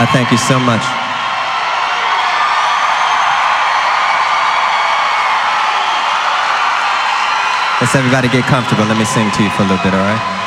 I thank you so much. Let's everybody get comfortable. Let me sing to you for a little bit, all right?